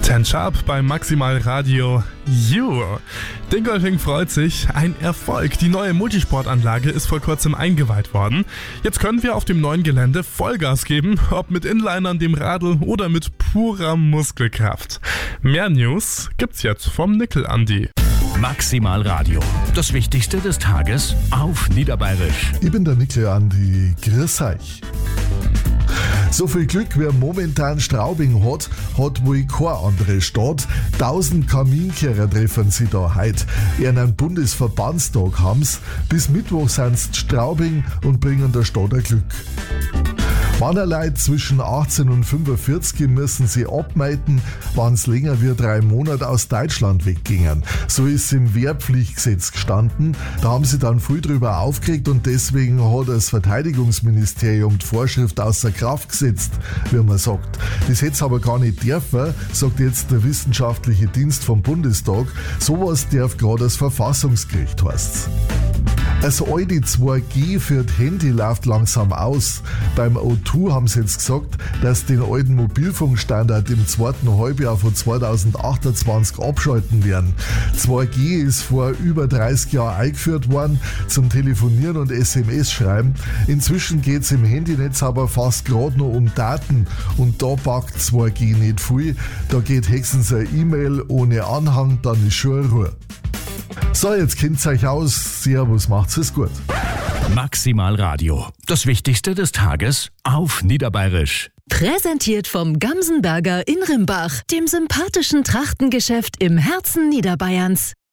10 Sharp bei Maximal Radio. Dingolfing freut sich. Ein Erfolg. Die neue Multisportanlage ist vor kurzem eingeweiht worden. Jetzt können wir auf dem neuen Gelände Vollgas geben, ob mit Inlinern, dem Radl oder mit purer Muskelkraft. Mehr News gibt's jetzt vom Nickel-Andi. Maximal Radio. Das Wichtigste des Tages auf Niederbayerisch. Ich bin der Nickel-Andi. Grüß euch. So viel Glück, wie momentan Straubing hat wohl keine andere Stadt. 1000 Kaminkehrer treffen sie da heute. Einen Bundesverbandstag haben's. Bis Mittwoch sind's Straubing und bringen der Stadt ein Glück. Mannerleute zwischen 18 und 45 müssen sie abmelden, wenn es länger wie 3 Monate aus Deutschland weggingen. So ist im Wehrpflichtgesetz gestanden. Da haben sie dann viel drüber aufgeregt und deswegen hat das Verteidigungsministerium die Vorschrift außer Kraft gesetzt, wie man sagt. Das hätte es aber gar nicht dürfen, sagt jetzt der wissenschaftliche Dienst vom Bundestag. Sowas darf gerade das Verfassungsgericht, heißt's. Das alte 2G für das Handy läuft langsam aus. Beim O2 haben sie jetzt gesagt, dass den alten Mobilfunkstandard im zweiten Halbjahr von 2028 abschalten werden. 2G ist vor über 30 Jahren eingeführt worden zum Telefonieren und SMS schreiben. Inzwischen geht es im Handynetz aber fast gerade noch um Daten und da packt 2G nicht viel. Da geht höchstens eine E-Mail ohne Anhang, dann ist schon Ruhe. So, jetzt kennt's euch aus. Servus, macht's es gut. Maximal Radio. Das Wichtigste des Tages auf Niederbayerisch. Präsentiert vom Gamsenberger in Rimbach, dem sympathischen Trachtengeschäft im Herzen Niederbayerns.